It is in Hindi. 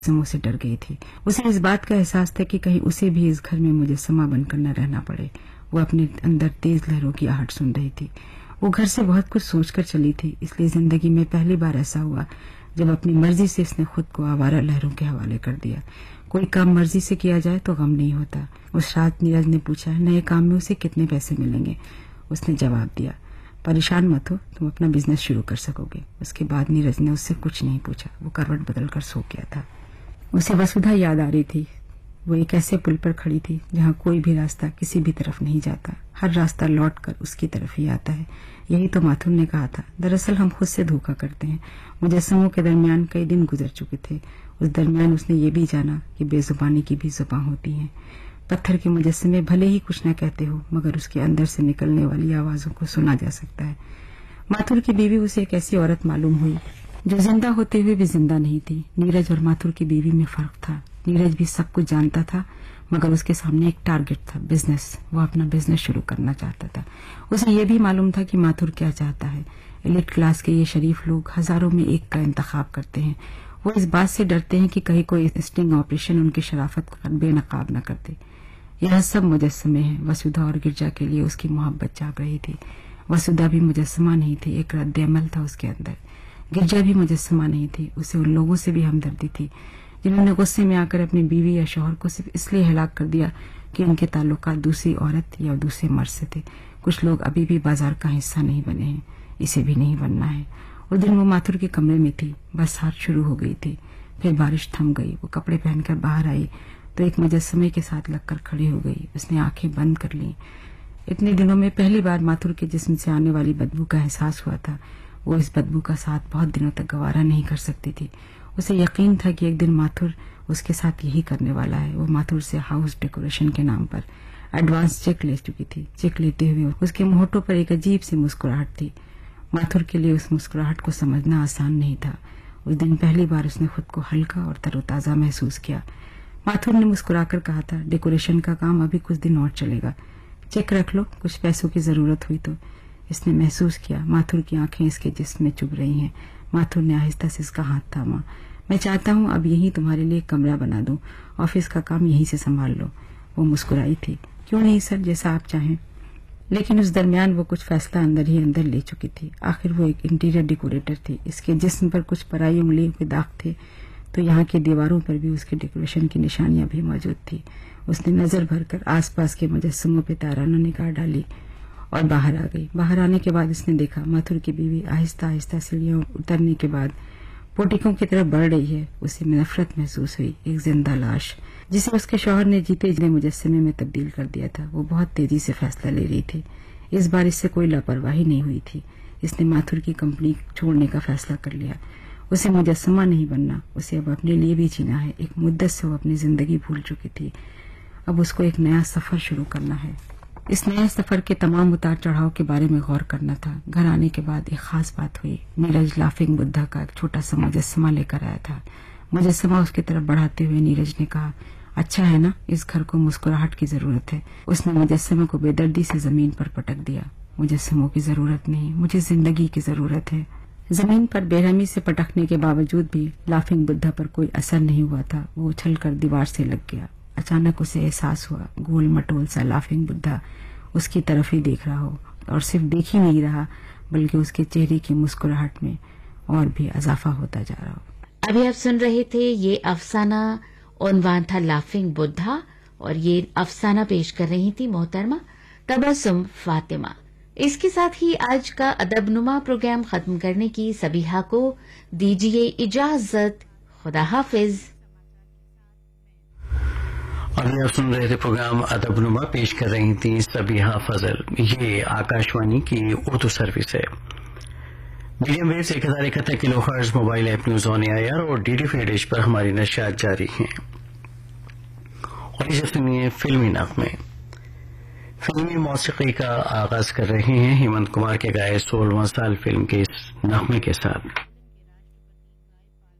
मुझसे से डर गई थी। उसे इस बात का एहसास था कि कहीं उसे भी इस घर में मुजस्समा बनकर न रहना पड़े। वो अपने अंदर तेज लहरों की आहट सुन रही थी। वो घर से बहुत कुछ सोचकर चली थी, इसलिए जिंदगी में पहली बार ऐसा हुआ जब अपनी मर्जी से इसने खुद को आवारा लहरों के हवाले कर दिया। कोई काम मर्जी से किया जाए तो गम नहीं होता। उस रात नीरज ने पूछा, नए काम में उसे कितने पैसे मिलेंगे? उसने जवाब दिया, परेशान मत हो, तुम अपना बिजनेस शुरू कर सकोगे। उसके बाद नीरज ने उससे कुछ नहीं पूछा। वो करवट बदलकर सो गया था। उसे वसुधा याद आ रही थी। वो एक ऐसे पुल पर खड़ी थी जहां कोई भी रास्ता किसी भी तरफ नहीं जाता, हर रास्ता लौटकर उसकी तरफ ही आता है। यही तो माथुर ने कहा था। दरअसल हम खुद से धोखा करते हैं। मुजस्समों के दरमियान कई दिन गुजर चुके थे। उस दरमियान उसने ये भी जाना कि बेजुबानी की भी जुबान होती है। पत्थर के मुजस्समे भले ही कुछ न कहते हो, मगर उसके अंदर से निकलने वाली आवाजों को सुना जा सकता है। माथुर की बीवी उसे एक ऐसी औरत मालूम हुई जो जिंदा होते हुए भी जिंदा नहीं थी। नीरज और माथुर की बीवी में फर्क था। नीरज भी सब कुछ जानता था, मगर उसके सामने एक टारगेट था, बिजनेस। वो अपना बिजनेस शुरू करना चाहता था। उसे यह भी मालूम था कि माथुर क्या चाहता है। एलिट क्लास के ये शरीफ लोग हजारों में एक का इंतखाब करते हैं। वो इस बात से डरते हैं कि कहीं कोई स्टिंग ऑपरेशन उनकी शराफत को बेनकाब न कर दे। यह सब मुजस्समे हैं। वसुधा और गिरजा के लिए उसकी मोहब्बत जाग रही थी। वसुधा भी मुजस्समा नहीं थी, एक रद्द-ए-अमल था उसके अंदर। गिरजा भी मुजस्समा नहीं थी। उसे उन लोगों से भी हमदर्दी थी जिन्होंने गुस्से में आकर अपनी बीवी या शौहर को सिर्फ इसलिए हलाक कर दिया कि उनके ताल्लुकात दूसरी औरत या दूसरे मर्द से थे। कुछ लोग अभी भी बाजार का हिस्सा नहीं बने हैं। इसे भी नहीं बनना है। उस दिन वो माथुर के कमरे में थी। बरसात शुरू हो गई थी। फिर बारिश थम गई। वो कपड़े पहनकर बाहर आई तो एक मुजस्समे के साथ लगकर खड़ी हो गई। उसने आंखें बंद कर ली। इतने दिनों में पहली बार माथुर के जिस्म से आने वाली बदबू का एहसास हुआ था। वो इस बदबू का साथ बहुत दिनों तक गवारा नहीं कर सकती थी। उसे यकीन था कि एक दिन माथुर उसके साथ यही करने वाला है। वो माथुर से हाउस डेकोरेशन के नाम पर एडवांस चेक ले चुकी थी। चेक लेते हुए उसके होठों पर एक अजीब सी मुस्कुराहट थी। माथुर के लिए उस मुस्कुराहट को समझना आसान नहीं था। उस दिन पहली बार उसने खुद को हल्का और तरोताजा महसूस किया। माथुर ने मुस्कुराकर कहा था, डेकोरेशन का काम अभी कुछ दिन और चलेगा, चेक रख लो, कुछ पैसों की जरूरत हुई तो। इसने महसूस किया माथुर की आंखें इसके जिस्म में चुभ रही हैं। माथुर ने आहिस्ता से इसका हाथ थामा। मैं चाहता हूं अब यहीं तुम्हारे लिए कमरा बना दूं, ऑफिस का काम यहीं से संभाल लो। वो मुस्कुराई थी। क्यों नहीं सर, जैसा आप चाहें। लेकिन उस दरमियान वो कुछ फैसला अंदर ही अंदर ले चुकी थी। आखिर वो एक इंटीरियर डेकोरेटर थी। इसके जिस्म पर कुछ पराई उंगलियों के दाग थे तो यहाँ की दीवारों पर भी उसके डेकोरेशन की निशानियां भी मौजूद थी। उसने नजर भरकर आसपास के मुजस्समों पे ताराना निगाह डाली और बाहर आ गई। बाहर आने के बाद उसने देखा माथुर की बीवी आहिस्ता आहिस्ता सीढ़ियों उतरने के बाद पोटिकों की तरफ बढ़ रही है। उसे नफरत महसूस हुई। एक जिंदा लाश जिसे उसके शौहर ने जीते जी मुजस्समे में तब्दील कर दिया था। वो बहुत तेजी से फैसला ले रही थी। इस बार इससे कोई लापरवाही नहीं हुई थी। इसने माथुर की कंपनी छोड़ने का फैसला कर लिया। उसे मुजस्समा नहीं बनना, उसे अब अपने लिए भी जीना है। एक मुद्दत से वो अपनी जिंदगी भूल चुकी थी। अब उसको एक नया सफर शुरू करना है। इस नए सफर के तमाम उतार चढ़ाव के बारे में गौर करना था। घर आने के बाद एक खास बात हुई। नीरज लाफिंग बुद्धा का एक छोटा सा मुजस्समा लेकर आया था। मुजस्समा उसकी तरफ बढ़ाते हुए नीरज ने कहा, अच्छा है ना, इस घर को मुस्कुराहट की जरूरत है। उसने मुजस्समे को बेदर्दी से जमीन पर पटक दिया। मुजस्समों की जरूरत नहीं, मुझे जिंदगी की जरूरत है। जमीन पर बेरहमी से पटकने के बावजूद भी लाफिंग बुद्धा पर कोई असर नहीं हुआ था। वो उछलकर दीवार से लग गया। अचानक उसे एहसास हुआ गोल मटोल सा लाफिंग बुद्धा उसकी तरफ ही देख रहा हो, और सिर्फ देख ही नहीं रहा बल्कि उसके चेहरे की मुस्कुराहट में और भी इजाफा होता जा रहा हो। अभी आप सुन रहे थे ये अफसाना, उन्वान था लाफिंग बुद्धा, और ये अफसाना पेश कर रही थी मोहतरमा तबस्सुम फातिमा। इसके साथ ही आज का अदबनुमा प्रोग्राम खत्म करने की सबीहा को दीजिए इजाजत। खुदा हाफिज। अभी आप सुन रहे थे प्रोग्राम अदबनुमा, पेश कर रही थी सबीहा फजल। ये आकाशवाणी की उर्दू सर्विस है। Medium waves 1071 kilohertz mobile app news on AIR और डीडी फ्री डिश पर हमारी नशियात जारी हैं। और इसे सुनिए फिल्मी नगमे। फिल्मी मौसीकी का आगाज कर रहे हैं हेमंत कुमार के गाए 16वां साल फिल्म के इस नगमे के साथ।